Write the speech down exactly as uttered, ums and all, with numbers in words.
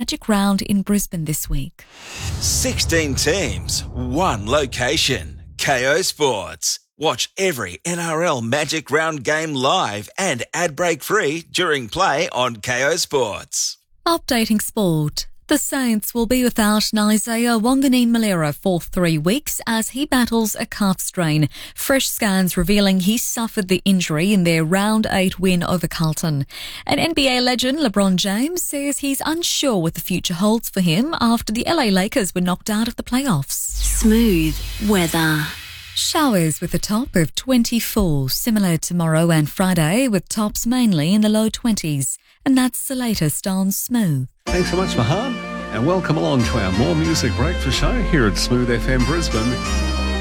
Magic Round in Brisbane this week. sixteen teams, one location. K O Sports. Watch every N R L Magic Round game live and ad break free during play on K O Sports. Updating sport. The Saints will be without Isaiah Wanganeen-Malera for three weeks as he battles a calf strain. Fresh scans revealing he suffered the injury in their round eight win over Carlton. An N B A legend, LeBron James, says he's unsure what the future holds for him after the L A Lakers were knocked out of the playoffs. Smooth weather. Showers with a top of twenty-four, similar tomorrow and Friday with tops mainly in the low twenties. And that's the latest on Smooth. Thanks so much, Mahan, and welcome along to our More Music Breakfast show here at Smooth F M Brisbane.